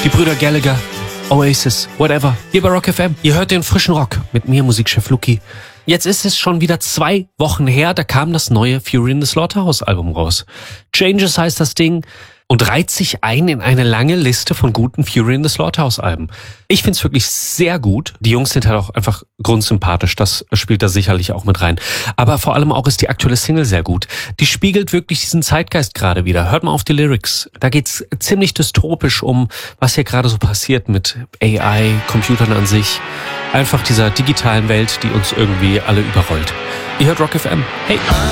die Brüder Gallagher, Oasis, whatever. Hier bei Rock FM. Ihr hört den frischen Rock mit mir, Musikchef Luki. Jetzt ist es schon wieder 2 Wochen her, da kam das neue Fury in the Slaughterhouse Album raus. Changes heißt das Ding und reiht sich ein in eine lange Liste von guten Fury in the Slaughterhouse Alben. Ich find's wirklich sehr gut. Die Jungs sind halt auch einfach grundsympathisch, das spielt da sicherlich auch mit rein. Aber vor allem auch ist die aktuelle Single sehr gut. Die spiegelt wirklich diesen Zeitgeist gerade wieder. Hört mal auf die Lyrics. Da geht's ziemlich dystopisch um, was hier gerade so passiert mit AI, Computern an sich. Einfach dieser digitalen Welt, die uns irgendwie alle überrollt. Ihr hört Rock FM. Hey!